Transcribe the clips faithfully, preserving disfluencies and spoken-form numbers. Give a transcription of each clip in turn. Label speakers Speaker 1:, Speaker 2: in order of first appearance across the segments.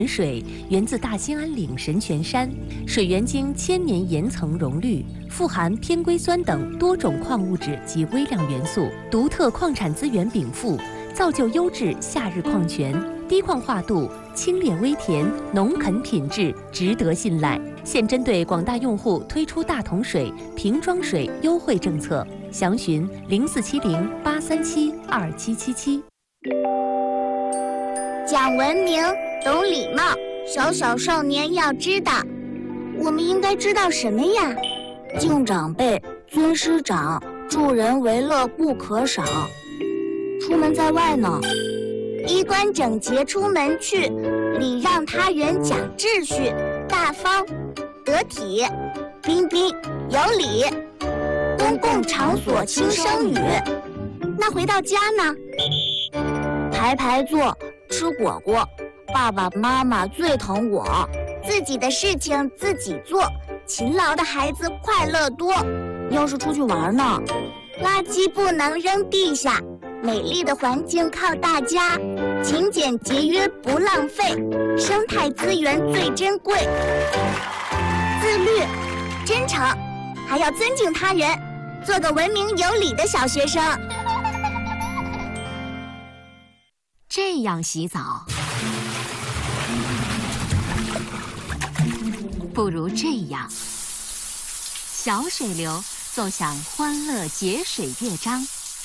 Speaker 1: 水源自大兴安岭神泉山，水源经千年岩层溶滤，富含偏硅酸等多种矿物质及微量元素，独特矿产资源禀赋，造就优质夏日矿泉，低矿化度，清冽微甜，农垦品质，值得信赖。现针对广大用户推出大桶水、瓶装水优惠政策，详询零四七零八三七二七七七。
Speaker 2: 讲文明，懂礼貌，小小少年要知道。我们应该知道什么呀？敬长辈，尊师长，助人为乐不可少。出门在外呢，衣冠整洁出门去，礼让他人讲秩序，大方得体，彬彬有礼。公共场所轻声语。那回到家呢？排排坐，吃果果，爸爸妈妈最疼我，自己的事情自己做，勤劳的孩子快乐多。要是出去玩呢，垃圾不能扔地下，美丽的环境靠大家，勤俭节约不浪费，生态资源最珍贵。自律、真诚，还要尊敬他人，做个文明有礼的小学生。
Speaker 3: 这样洗澡，不如这样。小水流奏响欢乐节水乐章。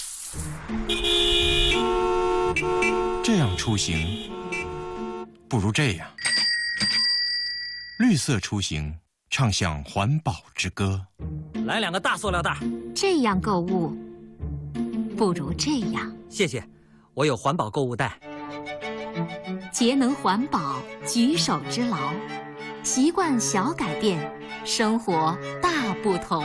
Speaker 4: 这样出行，不如这样。绿色出行，唱响环保之歌。
Speaker 5: 来两个大塑料袋。
Speaker 3: 这样购物，不如这样。
Speaker 5: 谢谢，我有环保购物袋。
Speaker 3: 节能环保，举手之劳，习惯小改变，生活大不同。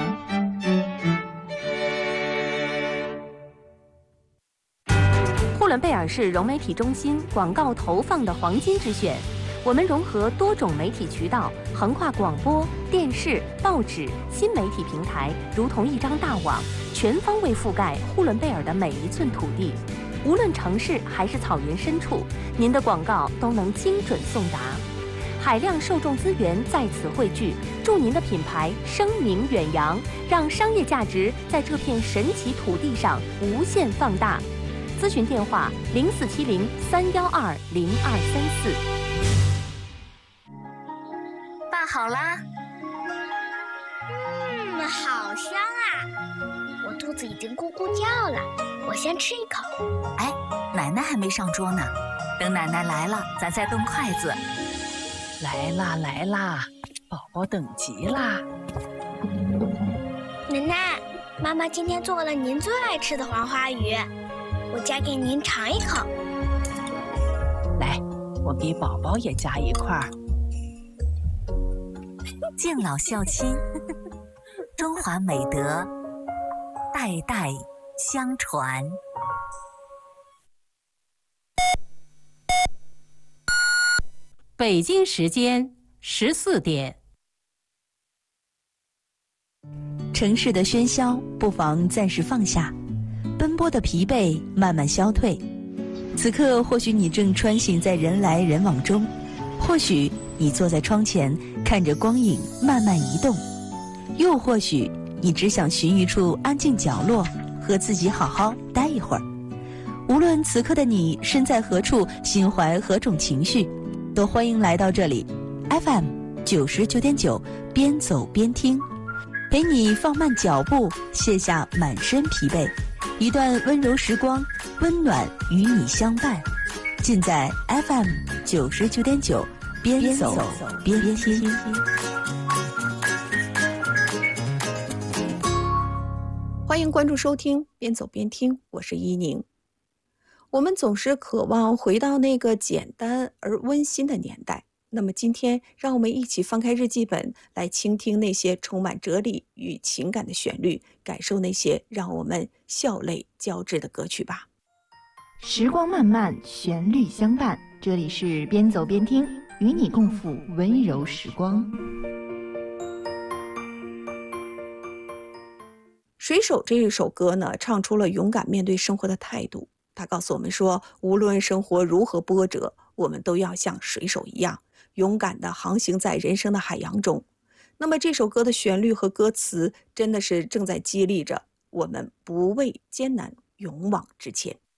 Speaker 1: 呼伦贝尔市融媒体中心广告投放的黄金之选。我们融合多种媒体渠道，横跨广播、电视、报纸、新媒体平台，如同一张大网，全方位覆盖呼伦贝尔的每一寸土地。无论城市还是草原深处，您的广告都能精准送达。海量受众资源在此汇聚，助您的品牌声名远扬，让商业价值在这片神奇土地上无限放大。咨询电话零四七零三幺二零二三四。
Speaker 2: 拌好啦。嗯，好香啊！我肚子已经咕咕叫了，我先吃一口。
Speaker 6: 哎，奶奶还没上桌呢，等奶奶来了，咱再动筷子。
Speaker 7: 来啦来啦，宝宝等急啦！
Speaker 2: 奶奶，妈妈今天做了您最爱吃的黄花鱼，我夹给您尝一口。
Speaker 7: 来，我给宝宝也夹一块儿。
Speaker 6: 敬老孝亲，中华美德代代相传。
Speaker 1: 北京时间十四点。
Speaker 8: 城市的喧嚣不妨暂时放下，奔波的疲惫慢慢消退。此刻或许你正穿行在人来人往中，或许你坐在窗前看着光影慢慢移动，又或许你只想寻一处安静角落，和自己好好待一会儿。无论此刻的你身在何处，心怀何种情绪，都欢迎来到这里 F M 九十九点九，边走边听，陪你放慢脚步，卸下满身疲惫，一段温柔时光，温暖与你相伴。尽在 F M 九十九点九，边走边听。
Speaker 9: 欢迎关注收听边走边听，我是依宁。我们总是渴望回到那个简单而温馨的年代，那么今天让我们一起翻开日记本，来倾听那些充满哲理与情感的旋律，感受那些让我们笑泪交织的歌曲吧。
Speaker 10: 时光漫漫，旋律相伴，这里是边走边听，与你共赴温柔时光。
Speaker 9: 水手这一首歌呢，唱出了勇敢面对生活的态度。他告诉我们说，无论生活如何波折， 我们都要像水手一样，勇敢地航行在人生的海洋中。那么这首歌的旋律和歌词真的是正在激励着我们不畏艰难，勇往直前。